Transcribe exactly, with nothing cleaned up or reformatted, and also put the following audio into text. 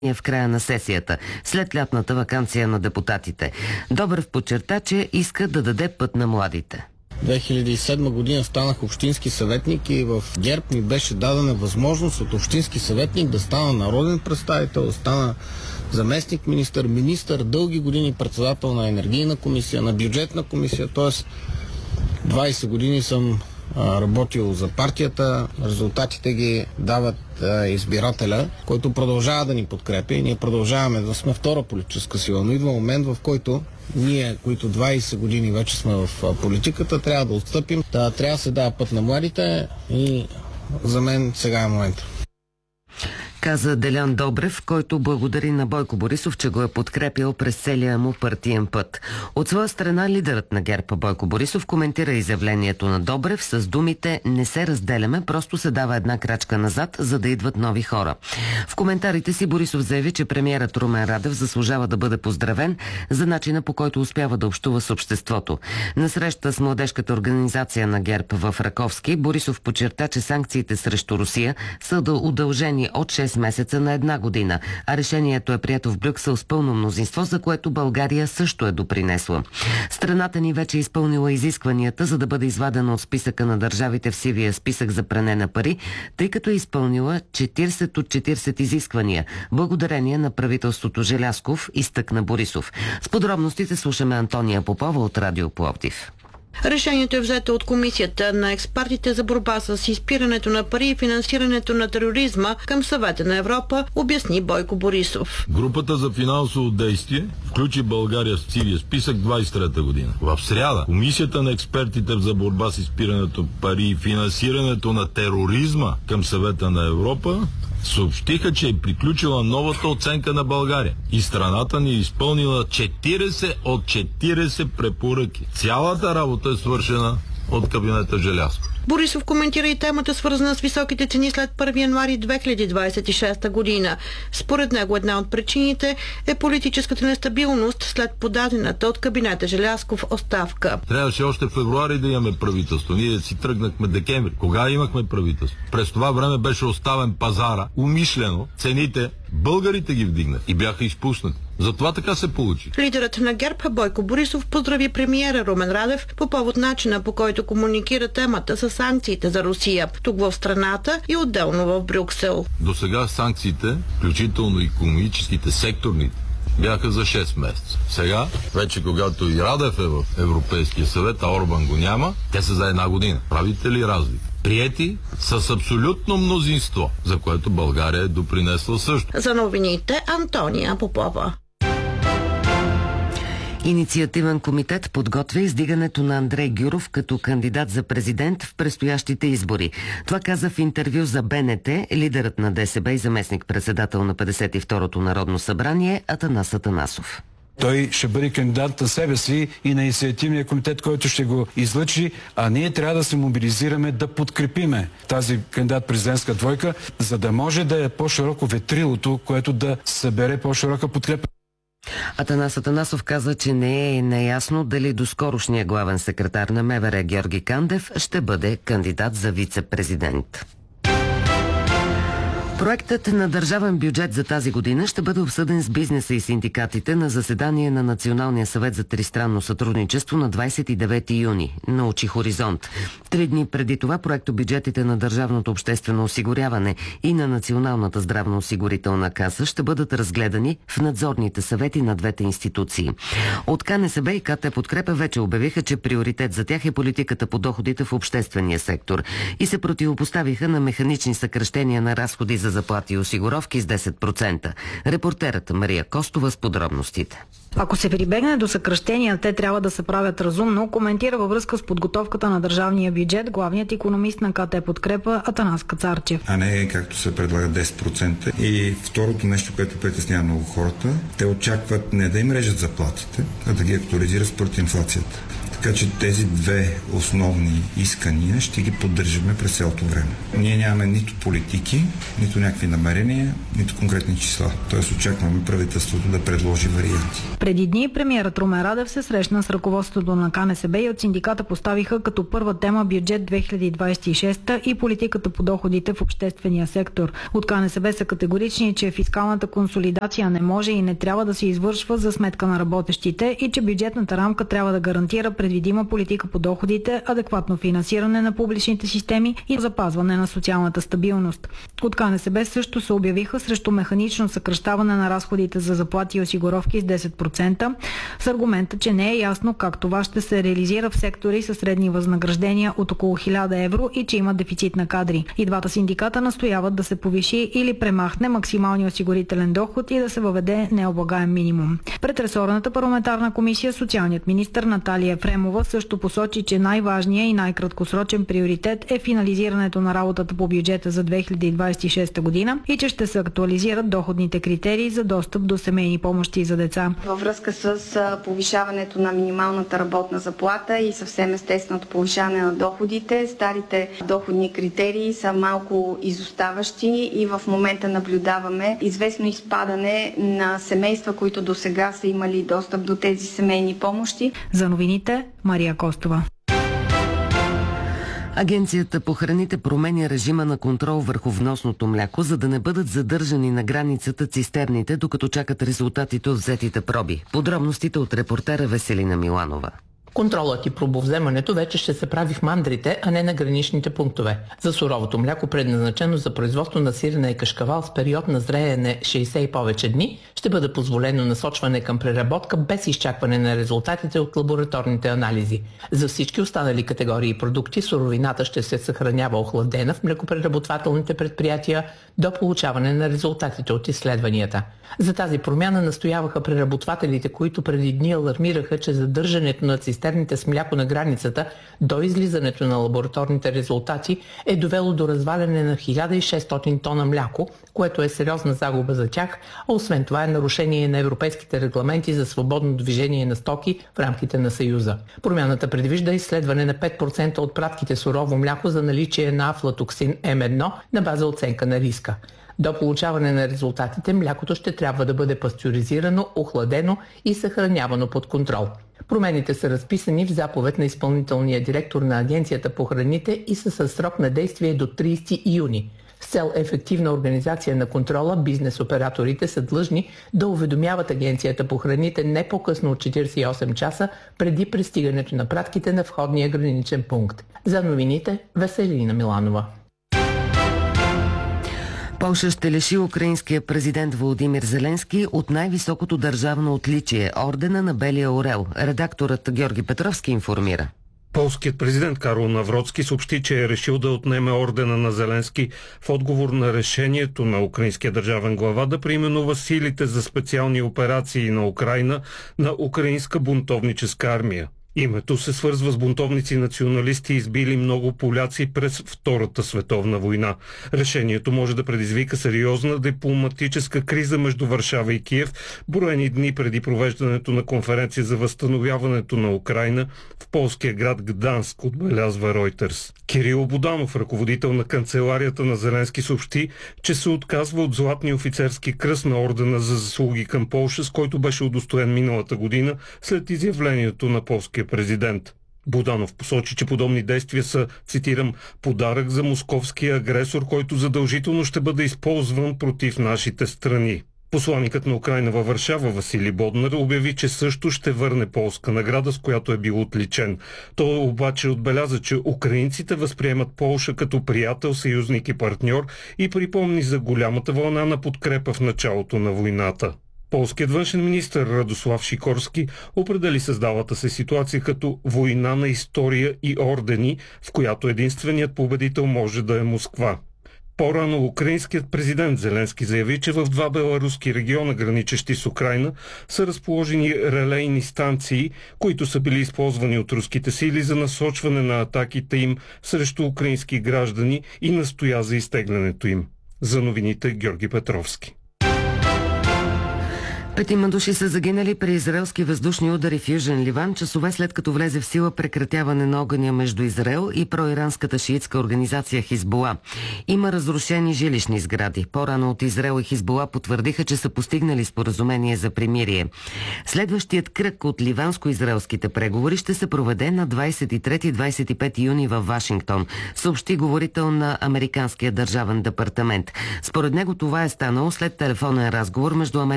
в края на сесията, след лятната ваканция на депутатите. Добрев подчерта, че иска да даде път на младите. две хиляди и седма година станах общински съветник и в ГЕРБ ми беше дадена възможност от общински съветник да стана народен представител, да стана заместник министър, министър, дълги години председател на енергийна комисия, на бюджетна комисия, т.е. двайсет години съм а, работил за партията, резултатите ги дават а, избирателя, който продължава да ни подкрепя и ние продължаваме да сме втора политическа сила, но идва момент, в който ние, които двайсет години вече сме в политиката, трябва да отстъпим, да, трябва да се дава път на младите и за мен сега е момент. Каза Делян Добрев, който благодари на Бойко Борисов, че го е подкрепил през целия му партиен път. От своя страна лидерът на ГЕРБ Бойко Борисов коментира изявлението на Добрев с думите "не се разделяме, просто се дава една крачка назад, за да идват нови хора". В коментарите си Борисов заяви, че премиерът Румен Радев заслужава да бъде поздравен за начина, по който успява да общува с обществото. На среща с младежката организация на ГЕРБ в Раковски, Борисов подчерта, че санкциите срещу Русия са удължени от шест месеца на една година, а решението е прието в Брюксел с пълно мнозинство, за което България също е допринесла. Страната ни вече е изпълнила изискванията, за да бъде извадена от списъка на държавите в сивия списък за пране на пари, тъй като е изпълнила четирийсет от четирийсет изисквания, благодарение на правителството Желязков, изтъкна Борисов. С подробностите слушаме Антония Попова от Радио Пловдив. Решението е взето от Комисията на експертите за борба с изпирането на пари и финансирането на тероризма към Съвета на Европа, обясни Бойко Борисов. Групата за финансово действие включи България в сивия списък двайсет и трета година. В сряда Комисията на експертите за борба с изпирането на пари и финансирането на тероризма към Съвета на Европа съобщиха, че е приключила новата оценка на България и страната ни е изпълнила четирийсет от четирийсет препоръки. Цялата работа е свършена от кабинета Желязков. Борисов коментира и темата, свързана с високите цени след първи януари две хиляди двайсет и шеста година. Според него една от причините е политическата нестабилност след подадената от кабинета Желязков оставка. Трябваше още в февруари да имаме правителство. Ние си тръгнахме декември. Кога имахме правителство? През това време беше оставен пазара, умишлено, цените българите ги вдигнат и бяха изпуснати. Затова така се получи. Лидерът на ГЕРБ Бойко Борисов поздрави премиера Румен Радев по повод начина, по който комуникира темата с санкциите за Русия, тук в страната и отделно в Брюксел. До сега санкциите, включително икономическите, секторните, бяха за шест месеца. Сега, вече когато и Радев е в Европейския съвет, а Орбан го няма, те са за една година. Правите ли разлика? Приети с абсолютно мнозинство, за което България е допринесла също. За новините Антония Попова. Инициативен комитет подготвя издигането на Андрей Гюров като кандидат за президент в предстоящите избори. Това каза в интервю за БНТ лидерът на ДСБ и заместник-председател на петдесет и второто Народно събрание Атанас Атанасов. Той ще бъде кандидат на себе си и на инициативния комитет, който ще го излъчи, а ние трябва да се мобилизираме да подкрепиме тази кандидат-президентска двойка, за да може да е по-широко ветрилото, което да събере по-широка подкрепа. Атанас Атанасов каза, че не е неясно дали доскорошният главен секретар на МВР Георги Кандев ще бъде кандидат за вице-президент. Проектът на държавен бюджет за тази година ще бъде обсъден с бизнеса и синдикатите на заседание на Националния съвет за тристранно сътрудничество на двайсет и девети юни, научи Хоризонт. Три дни преди това проектобюджетите на Държавното обществено осигуряване и на Националната здравноосигурителна каса ще бъдат разгледани в надзорните съвети на двете институции. От КНСБ и КТ Подкрепа вече обявиха, че приоритет за тях е политиката по доходите в обществения сектор и се противопоставиха на механични съкращения на разходи за заплати и осигуровки с десет процента. Репортерът Мария Костова с подробностите. Ако се прибегне до съкращения, те трябва да се правят разумно, коментира във връзка с подготовката на държавния бюджет главният икономист на КТ Подкрепа Атанас Кацарчев. А не както се предлага десет процента. И второто нещо, което притеснява много хората, те очакват не да им режат заплатите, а да ги актуализират според инфлацията. Така че тези две основни искания ще ги поддържаме през цялото време. Ние нямаме нито политики, нито някакви намерения, нито конкретни числа. Тоест очакваме правителството да предложи варианти. Преди дни премиерът Румен Радев се срещна с ръководството на КНСБ и от синдиката поставиха като първа тема бюджет две хиляди двадесет и шеста и политиката по доходите в обществения сектор. От КНСБ са категорични, че фискалната консолидация не може и не трябва да се извършва за сметка на работещите и че бюджетната рамка трябва да гарантира предвидима политика по доходите, адекватно финансиране на публичните системи и запазване на социалната стабилност. От КНСБ също се обявиха срещу механично съкращаване на разходите за заплати и осигуровки с десет процента с аргумента, че не е ясно как това ще се реализира в сектори със средни възнаграждения от около хиляда евро и че има дефицит на кадри. И двата синдиката настояват да се повиши или премахне максималния осигурителен доход и да се въведе необлагаем минимум. Пред ресорната парламентарна комисия социалният министър Наталия Ефремова също посочи, че най-важният и най-краткосрочен приоритет е финализирането на работата по бюджета за две хиляди двадесет и шеста година и че ще се актуализират доходните критерии за достъп до семейни помощи за деца. Във връзка с повишаването на минималната работна заплата и съвсем естественото повишаване на доходите, старите доходни критерии са малко изоставащи и в момента наблюдаваме известно изпадане на семейства, които до сега са имали достъп до тези семейни помощи. За новините Мария Костова. Агенцията по храните променя режима на контрол върху вносното мляко, за да не бъдат задържани на границата цистерните, докато чакат резултатите от взетите проби. Подробностите от репортера Веселина Миланова. Контролът и пробовземането вече ще се прави в мандрите, а не на граничните пунктове. За суровото мляко, предназначено за производство на сирене и кашкавал с период на зреене шейсет и повече дни, ще бъде позволено насочване към преработка без изчакване на резултатите от лабораторните анализи. За всички останали категории продукти суровината ще се съхранява охладена в млекопреработвателните предприятия до получаване на резултатите от изследванията. За тази промяна настояваха преработвателите, които преди дни алармираха, че задържането на цистерните с мляко на границата до излизането на лабораторните резултати е довело до разваляне на хиляда и шестстотин тона мляко, което е сериозна загуба за тях, а освен това е нарушение на европейските регламенти за свободно движение на стоки в рамките на Съюза. Промяната предвижда изследване на пет процента от пратките сурово мляко за наличие на афлатоксин М едно на база оценка на риска. До получаване на резултатите млякото ще трябва да бъде пастеризирано, охладено и съхранявано под контрол. Промените са разписани в заповед на изпълнителния директор на Агенцията по храните и са със срок на действие до тридесети юни. С цел ефективна организация на контрола, бизнес операторите са длъжни да уведомяват Агенцията по храните не по-късно от четиридесет и осем часа преди пристигането на пратките на входния граничен пункт. За новините Веселина Миланова. Полша ще лиши украинския президент Володимир Зеленски от най-високото държавно отличие – ордена на Белия орел. Редакторът Георги Петровски информира. Полският президент Карл Навроцки съобщи, че е решил да отнеме ордена на Зеленски в отговор на решението на украинския държавен глава да преименува силите за специални операции на Украйна на Украинска бунтовническа армия. Името се свързва с бунтовници националисти, избили много поляци през Втората световна война. Решението може да предизвика сериозна дипломатическа криза между Варшава и Киев, броени дни преди провеждането на конференция за възстановяването на Украйна в полския град Гданск, отбелязва Reuters. Кирил Буданов, ръководител на канцеларията на Зеленски, съобщи, че се отказва от златния офицерски кръст на ордена за заслуги към Полша, с който беше удостоен миналата година след изявлението на полския президент. Буданов посочи, че подобни действия са, цитирам, подарък за московския агресор, който задължително ще бъде използван против нашите страни. Посланикът на Украйна във Варшава Василий Боднар обяви, че също ще върне полска награда, с която е бил отличен. Той обаче отбеляза, че украинците възприемат Полша като приятел, съюзник и партньор и припомни за голямата вълна на подкрепа в началото на войната. Полският външен министър Радослав Шикорски определи създалата се ситуация като война на история и ордени, в която единственият победител може да е Москва. По-рано украинският президент Зеленски заяви, че в два беларуски региона, граничещи с Украйна, са разположени релейни станции, които са били използвани от руските сили за насочване на атаките им срещу украински граждани и настоя за изтеглянето им. За новините Георги Петровски. Петима души са загинали при израелски въздушни удари в Южен Ливан, часове след като влезе в сила прекратяване на огъня между Израел и проиранската шиитска организация Хизбула. Има разрушени жилищни сгради. По-рано от Израел и Хизбула потвърдиха, че са постигнали споразумение за примирие. Следващият кръг от ливанско-израелските преговори ще се проведе на двадесет и трети и двадесет и пети юни във Вашингтон, съобщи говорител на Американския държавен департамент. Според него това е станало след телефонен разговор между